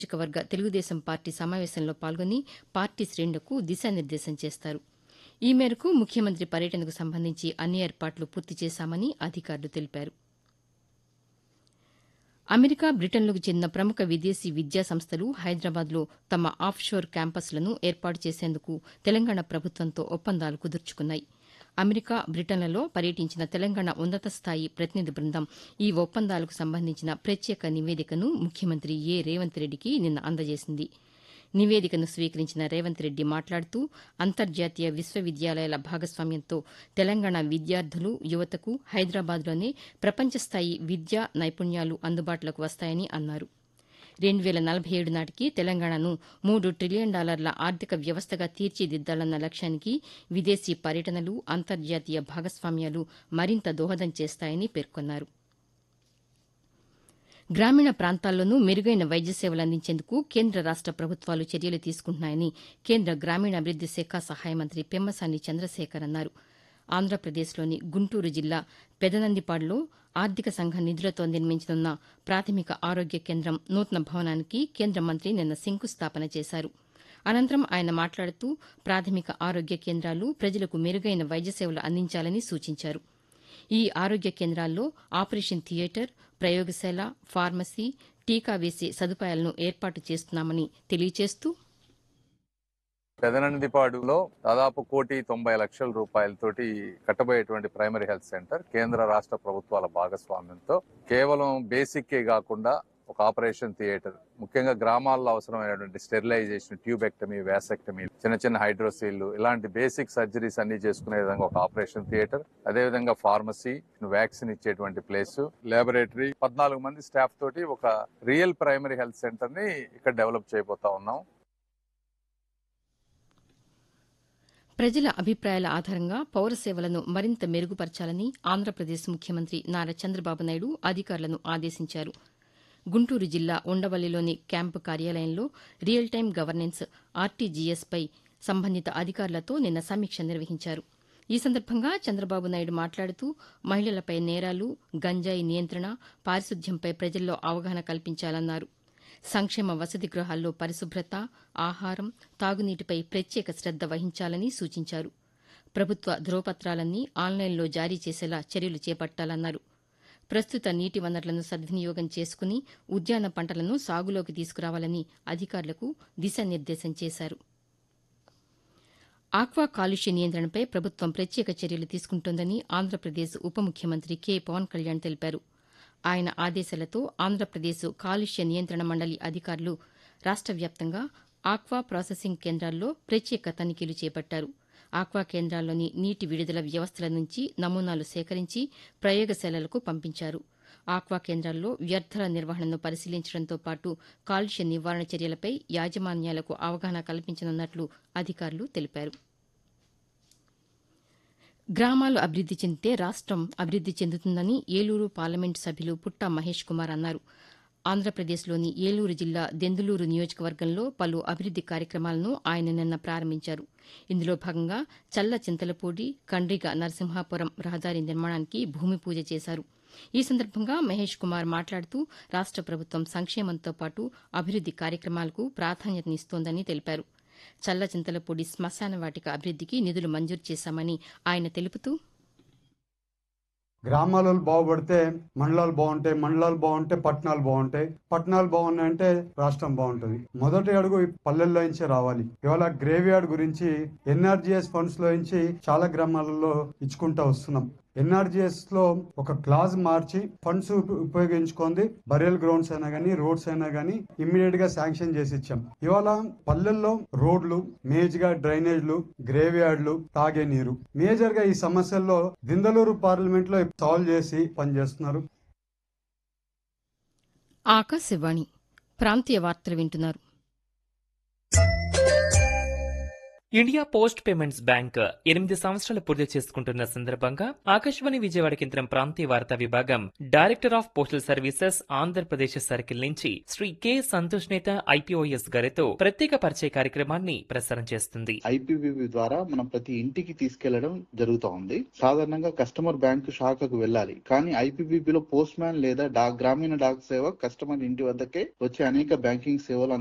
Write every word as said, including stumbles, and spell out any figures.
నియోజకవర్గ తెలుగుదేశం పార్టీ సమావేశంలో పాల్గొని పార్టీ శ్రేణులకు దిశానిర్దేశం చేస్తారు. ఈ మేరకు ముఖ్యమంత్రి పర్యటనకు సంబంధించి అన్ని ఏర్పాట్లు పూర్తి చేశామని అధికారులు తెలిపారు. అమెరికా, బ్రిటన్లకు చెందిన ప్రముఖ విదేశీ విద్యా సంస్థలు హైదరాబాద్లో తమ ఆఫ్షోర్ క్యాంపస్లను ఏర్పాటు చేసేందుకు తెలంగాణ ప్రభుత్వంతో ఒప్పందాలు కుదుర్చుకున్నాయి. అమెరికా, బ్రిటన్లలో పర్యటించిన తెలంగాణ ఉన్నత స్థాయి ప్రతినిధి బృందం ఈ ఒప్పందాలకు సంబంధించిన ప్రత్యేక నివేదికను ముఖ్యమంత్రి ఏ రేవంత్ రెడ్డికి నిన్న అందజేసింది. నివేదికను స్వీకరించిన రేవంత్ రెడ్డి మాట్లాడుతూ అంతర్జాతీయ విశ్వవిద్యాలయాల భాగస్వామ్యంతో తెలంగాణ విద్యార్థులు, యువతకు హైదరాబాద్లోనే ప్రపంచస్థాయి విద్యా నైపుణ్యాలు అందుబాటులోకి వస్తాయని అన్నారు. రెండు వేల నలభై ఏడు నాటికి తెలంగాణను మూడు ట్రిలియన్ డాలర్ల ఆర్థిక వ్యవస్థగా తీర్చిదిద్దాలన్న లక్ష్యానికి విదేశీ పర్యటనలు, అంతర్జాతీయ భాగస్వామ్యాలు మరింత దోహదం చేస్తాయని పేర్కొన్నారు. గ్రామీణ ప్రాంతాల్లోనూ మెరుగైన వైద్య సేవలు అందించేందుకు కేంద్ర రాష్ట ప్రభుత్వాలు చర్యలు తీసుకుంటున్నాయని కేంద్ర గ్రామీణాభివృద్ది శాఖ సహాయ మంత్రి పెమ్మసాని చంద్రశేఖర్ అన్నారు. ఆంధ్రప్రదేశ్లోని గుంటూరు జిల్లా పెదనందిపాడులో ఆర్థిక సంఘం నిధులతో నిర్మించనున్న ప్రాథమిక ఆరోగ్య కేంద్రం నూతన భవనానికి కేంద్ర మంత్రి నిన్న శంకుస్థాపన చేశారు. అనంతరం ఆయన మాట్లాడుతూ ప్రాథమిక ఆరోగ్య కేంద్రాలు ప్రజలకు మెరుగైన వైద్య సేవలు అందించాలని సూచించారు. ఈ ఆరోగ్య కేంద్రాల్లో ఆపరేషన్ థియేటర్, ప్రయోగశాల, ఫార్మసీ, టీకా వేసే సదుపాయాలను ఏర్పాటు చేస్తున్నామని తెలియజేస్తూ పెదనందిపాడులో దాదాపు కోటి తొంభై లక్షల రూపాయలతోటి కట్టబోయేటువంటి ప్రైమరీ హెల్త్ సెంటర్ కేంద్ర రాష్ట్ర ప్రభుత్వాల భాగస్వామ్యంతో కేవలం బేసిక్కే కాకుండా ఒక ఆపరేషన్ థియేటర్, ముఖ్యంగా గ్రామాల్లో అవసరమైనటువంటి స్టెరిలైజేషన్, ట్యూబెక్టమీ, వ్యాసెక్టమీ, చిన్న చిన్న హైడ్రోసీల్లు ఇలాంటి బేసిక్ సర్జరీస్ అన్ని చేసుకునే విధంగా ఒక ఆపరేషన్ థియేటర్, అదేవిధంగా ఫార్మసీ, వ్యాక్సిన్ ఇచ్చేటువంటి ప్లేస్, ల్యాబొరేటరీ, పద్నాలుగు మంది స్టాఫ్ తోటి ఒక రియల్ ప్రైమరీ హెల్త్ సెంటర్ ని ఇక్కడ డెవలప్ చేయబోతా ఉన్నాం. ప్రజల అభిప్రాయాల ఆధారంగా పౌర సేవలను మరింత మెరుగుపరచాలని ఆంధ్రప్రదేశ్ ముఖ్యమంత్రి నారా చంద్రబాబు నాయుడు అధికారులను ఆదేశించారు. గుంటూరు జిల్లా ఉండవల్లిలోని క్యాంపు కార్యాలయంలో రియల్ టైం గవర్నెన్స్ ఆర్టీజీఎస్పై సంబంధిత అధికారులతో నిన్న సమీక్ష నిర్వహించారు. ఈ సందర్భంగా చంద్రబాబు నాయుడు మాట్లాడుతూ మహిళలపై నేరాలు, గంజాయి నియంత్రణ, పారిశుద్ధ్యంపై ప్రజల్లో అవగాహన కల్పించాలన్నారు. సంక్షేమ వసతి గృహాల్లో పరిశుభ్రత, ఆహారం, తాగునీటిపై ప్రత్యేక శ్రద్ద వహించాలని సూచించారు. ప్రభుత్వ ధ్రువపత్రాలన్నీ ఆన్లైన్లో జారీ చేసేలా చర్యలు చేపట్టాలన్నారు. ప్రస్తుత నీటి వనరులను సద్వినియోగం చేసుకుని ఉద్యాన పంటలను సాగులోకి తీసుకురావాలని అధికారులకు దిశానిర్దేశం చేశారు. ఆక్వా కాలుష్య నియంత్రణపై ప్రభుత్వం ప్రత్యేక చర్యలు తీసుకుంటోందని ఆంధ్రప్రదేశ్ ఉప ముఖ్యమంత్రి కె పవన్ కళ్యాణ్ తెలిపారు. ఆయన ఆదేశాలతో ఆంధ్రప్రదేశ్ కాలుష్య నియంత్రణ మండలి అధికారులు రాష్ట వ్యాప్తంగా ఆక్వా ప్రాసెసింగ్ కేంద్రాల్లో ప్రత్యేక తనిఖీలు చేపట్టారు. ఆక్వా కేంద్రాల్లోని నీటి విడుదల వ్యవస్థల నుంచి నమూనాలు సేకరించి ప్రయోగశాలలకు పంపించారు. ఆక్వా కేంద్రాల్లో వ్యర్థాల నిర్వహణను పరిశీలించడంతో పాటు కాలుష్య నివారణ చర్యలపై యాజమాన్యాలకు అవగాహన కల్పించనున్నట్లు అధికారులు తెలిపారు. గ్రామాలు అభివృద్ది చెందితే రాష్టం అభివృద్ది చెందుతుందని ఏలూరు పార్లమెంటు సభ్యులు పుట్టా మహేష్ కుమార్ అన్నారు. ఆంధ్రప్రదేశ్లోని ఏలూరు జిల్లా దెందులూరు నియోజకవర్గంలో పలు అభివృద్ది కార్యక్రమాలను ఆయన నిన్న ప్రారంభించారు. ఇందులో భాగంగా చల్ల చింతలపూడి, కండ్రిగ నరసింహాపురం రహదారి నిర్మాణానికి భూమి పూజ చేశారు. ఈ సందర్భంగా మహేష్ కుమార్ మాట్లాడుతూ రాష్ట ప్రభుత్వం సంక్షేమంతో పాటు అభివృద్ది కార్యక్రమాలకు ప్రాధాన్యతనిస్తోందని తెలిపారు. చల్ల చింతలపూడి శ్మశాన వాటిక అభివృద్దికి నిధులు మంజూరు చేశామని ఆయన తెలుపుతూ గ్రామాలు బాగుపడితే మండలాలు బాగుంటాయి, మండలాలు బాగుంటే పట్టణాలు బాగుంటాయి, పట్టణాలు బాగున్నాయంటే రాష్ట్రం బాగుంటుంది. మొదటి అడుగు పల్లెల్లో నుంచే రావాలి. ఇవాళ గ్రేవ్ యార్డ్ గురించి ఎన్ఆర్జీఎస్ ఫండ్స్ లో నుంచి చాలా గ్రామాలలో ఇచ్చుకుంటా వస్తున్నాం. ఎన్ఆర్జీఎస్ లో ఒక క్లాజ్ మార్చి ఫండ్స్ ఉపయోగించుకుంది బరియల్ గ్రౌండ్స్ అయినా గానీ, రోడ్స్ అయినా గానీ ఇమ్మీడియట్ గా శాంక్షన్ చేసి ఇచ్చాం. ఇవాళ పల్లెల్లో రోడ్లు, మేజ్ గా డ్రైనేజ్లు, గ్రేవ్ యార్డ్లు, తాగే నీరు మేజర్ గా ఈ సమస్యల్లో దిందలూరు పార్లమెంట్ లో సాల్వ్ చేసి పనిచేస్తున్నారు. ఆకాశవాణి ప్రాంతీయ వార్తలు వింటున్నారు. ఇండియా పోస్ట్ పేమెంట్స్ బ్యాంక్ ఎనిమిది సంవత్సరాలు పూర్తి చేసుకుంటున్న సందర్భంగా ఆకాశవాణి విజయవాడ కేంద్రం ప్రాంతీయ వార్తా విభాగం director of postal services Andhra Pradesh circle నుంచి శ్రీ కె సంతోష్ నేత ఐపీఓఎస్ గారితో ప్రత్యేక పరిచయ కార్యక్రమాన్ని ప్రసారం చేస్తుంది. ఐపీబీబీ ద్వారా మనం ప్రతి ఇంటికి తీసుకెళ్లడం జరుగుతూ ఉంది. సాధారణంగా కస్టమర్ బ్యాంకు శాఖకు వెళ్ళాలి, కానీ ఐపీబీబీలో పోస్ట్ మ్యాన్ లేదా డాక్ గ్రామీణ డాక్ సేవ కస్టమర్ ఇంటి వద్దకే వచ్చే అనేక బ్యాంకింగ్ సేవలు